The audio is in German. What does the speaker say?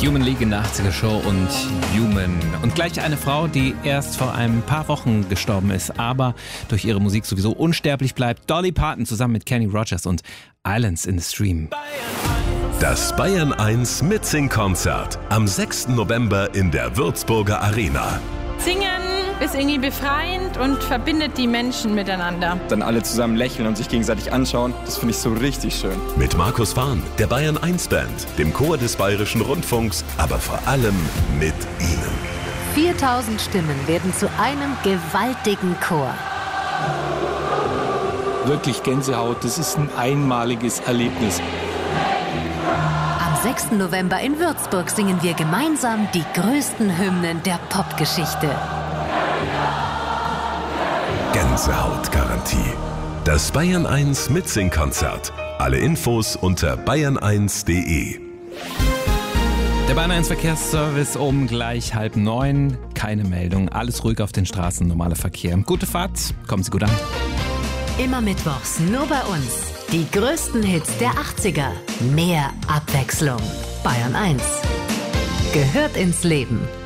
Human League in der 80er Show und Human. Und gleich eine Frau, die erst vor ein paar Wochen gestorben ist, aber durch ihre Musik sowieso unsterblich bleibt. Dolly Parton zusammen mit Kenny Rogers und Islands in the Stream. Das Bayern 1 Mitsing-Konzert am 6. November in der Würzburger Arena. Singen ist irgendwie befreiend und verbindet die Menschen miteinander. Dann alle zusammen lächeln und sich gegenseitig anschauen, das finde ich so richtig schön. Mit Markus Fahn, der Bayern 1 Band, dem Chor des Bayerischen Rundfunks, aber vor allem mit Ihnen. 4000 Stimmen werden zu einem gewaltigen Chor. Wirklich Gänsehaut, das ist ein einmaliges Erlebnis. Am 6. November in Würzburg singen wir gemeinsam die größten Hymnen der Popgeschichte. Gänsehautgarantie. Das Bayern 1 Mitsing-Konzert. Alle Infos unter bayern1.de. Der Bayern 1 Verkehrsservice um gleich 8:30. Keine Meldung, alles ruhig auf den Straßen, normaler Verkehr. Gute Fahrt, kommen Sie gut an. Immer mittwochs nur bei uns. Die größten Hits der 80er. Mehr Abwechslung. Bayern 1 gehört ins Leben.